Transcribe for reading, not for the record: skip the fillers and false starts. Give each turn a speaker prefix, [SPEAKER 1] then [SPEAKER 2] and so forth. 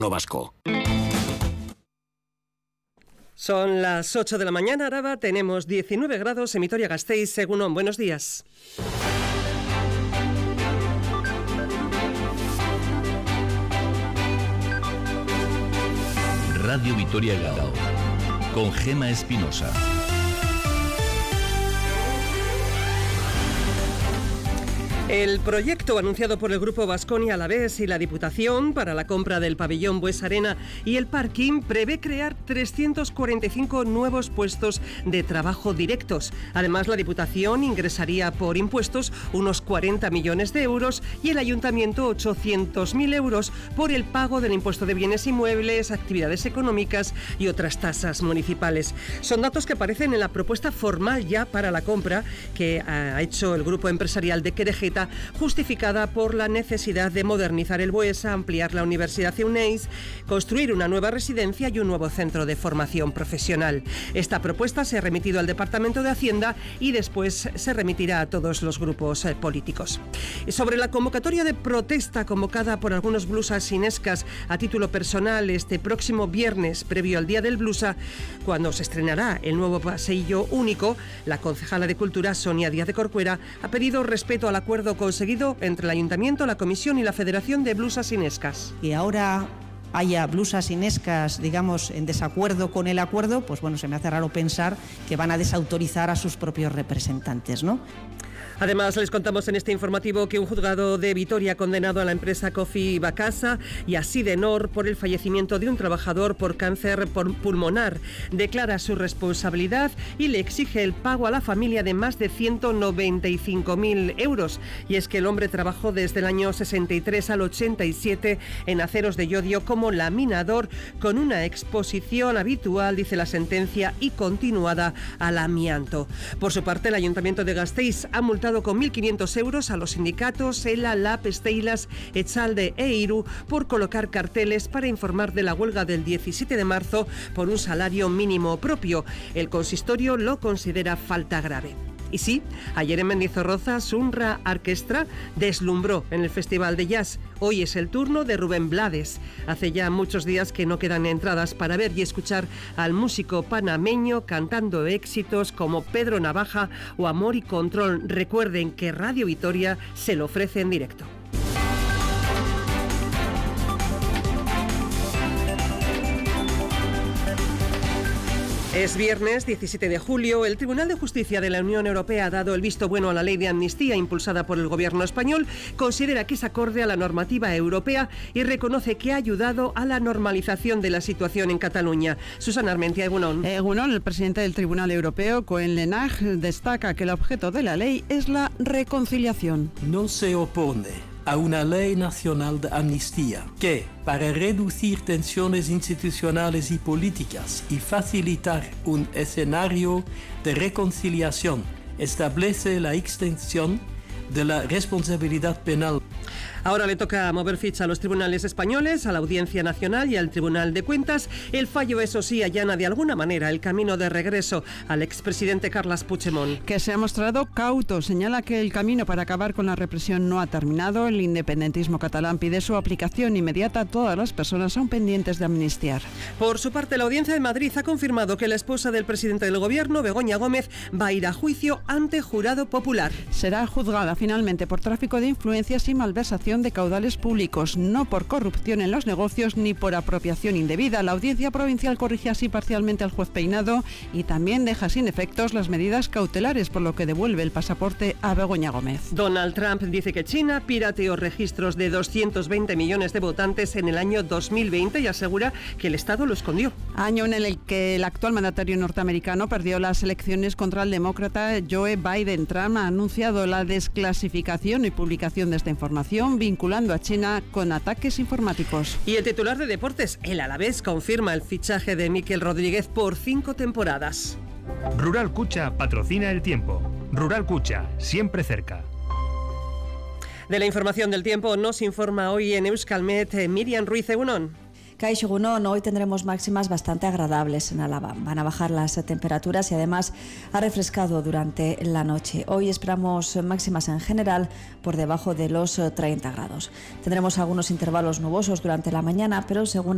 [SPEAKER 1] Vasco.
[SPEAKER 2] Son las 8 de la mañana, Araba, tenemos 19 grados en Vitoria-Gasteiz, Egunon, buenos días.
[SPEAKER 3] Radio Vitoria-Gasteiz, con Gema Espinosa.
[SPEAKER 2] El proyecto anunciado por el Grupo Baskonia Alavés y la Diputación para la compra del pabellón Bues Arena y el parking prevé crear 345 nuevos puestos de trabajo directos. Además, la Diputación ingresaría por impuestos unos 40 millones de euros y el Ayuntamiento 800.000 euros por el pago del impuesto de bienes inmuebles, actividades económicas y otras tasas municipales. Son datos que aparecen en la propuesta formal ya para la compra que ha hecho el grupo empresarial de Querejeta, justificada por la necesidad de modernizar el Buesa, ampliar la Universidad Euneiz, construir una nueva residencia y un nuevo centro de formación profesional. Esta propuesta se ha remitido al Departamento de Hacienda y después se remitirá a todos los grupos políticos. Sobre la convocatoria de protesta convocada por algunos blusasinescas a título personal este próximo viernes, previo al Día del Blusa, cuando se estrenará el nuevo pasillo único, la concejala de Cultura, Sonia Díaz de Corcuera, ha pedido respeto al acuerdo conseguido entre el Ayuntamiento, la Comisión y la Federación de Blusasinescas.
[SPEAKER 4] Y ahora haya blusasinescas, digamos, en desacuerdo con el acuerdo, pues bueno, se me hace raro pensar que van a desautorizar a sus propios representantes, ¿no?
[SPEAKER 2] Además, les contamos en este informativo que un juzgado de Vitoria ha condenado a la empresa Coffee Bacasa y a Sidenor por el fallecimiento de un trabajador por cáncer pulmonar. Declara su responsabilidad y le exige el pago a la familia de más de 195.000 euros. Y es que el hombre trabajó desde el año 63 al 87 en aceros de Llodio como laminador, con una exposición habitual, dice la sentencia, y continuada al amianto. Por su parte, el Ayuntamiento de Gasteiz ha multado con 1.500 euros a los sindicatos ELA, LAP, Esteilas, Echalde e Iru por colocar carteles para informar de la huelga del 17 de marzo por un salario mínimo propio. El consistorio lo considera falta grave. Y sí, ayer en Mendizorroza, Sunra Orquestra deslumbró en el Festival de Jazz. Hoy es el turno de Rubén Blades. Hace ya muchos días que no quedan entradas para ver y escuchar al músico panameño cantando éxitos como Pedro Navaja o Amor y Control. Recuerden que Radio Vitoria se lo ofrece en directo. Es viernes 17 de julio. El Tribunal de Justicia de la Unión Europea ha dado el visto bueno a la ley de amnistía impulsada por el gobierno español. Considera que es acorde a la normativa europea y reconoce que ha ayudado a la normalización de la situación en Cataluña. Susana Armentia, Egunon.
[SPEAKER 5] Egunon, el presidente del Tribunal Europeo, Koen Lenag, destaca que el objeto de la ley es la reconciliación.
[SPEAKER 6] No se opone a una ley nacional de amnistía que, para reducir tensiones institucionales y políticas y facilitar un escenario de reconciliación, establece la extensión de la responsabilidad penal.
[SPEAKER 2] Ahora le toca mover ficha a los tribunales españoles, a la Audiencia Nacional y al Tribunal de Cuentas. El fallo, eso sí, allana de alguna manera el camino de regreso al expresidente Carles Puigdemont.
[SPEAKER 5] Que se ha mostrado cauto. Señala que el camino para acabar con la represión no ha terminado. El independentismo catalán pide su aplicación inmediata a todas las personas aún pendientes de amnistiar.
[SPEAKER 2] Por su parte, la Audiencia de Madrid ha confirmado que la esposa del presidente del Gobierno, Begoña Gómez, va a ir a juicio ante jurado popular.
[SPEAKER 5] Será juzgada finalmente por tráfico de influencias y malversación de caudales públicos, no por corrupción en los negocios ni por apropiación indebida. La Audiencia Provincial corrige así parcialmente al juez Peinado y también deja sin efectos las medidas cautelares, por lo que devuelve el pasaporte a Begoña Gómez.
[SPEAKER 2] Donald Trump dice que China pirateó registros de 220 millones de votantes en el año 2020 y asegura que el Estado lo escondió.
[SPEAKER 5] Año en el que el actual mandatario norteamericano perdió las elecciones contra el demócrata Joe Biden. Trump ha anunciado la desclasificación y publicación de esta información, vinculando a China con ataques informáticos.
[SPEAKER 2] Y el titular de deportes, el Alavés, confirma el fichaje de Mikel Rodríguez por 5 temporadas.
[SPEAKER 7] Rural Cucha patrocina el tiempo. Rural Cucha, siempre cerca.
[SPEAKER 2] De la información del tiempo nos informa hoy en Euskalmet Miriam Ruiz. Egunon.
[SPEAKER 8] Kaixo Egunon, hoy tendremos máximas bastante agradables en Álava. Van a bajar las temperaturas y además ha refrescado durante la noche. Hoy esperamos máximas en general por debajo de los 30 grados. Tendremos algunos intervalos nubosos durante la mañana, pero según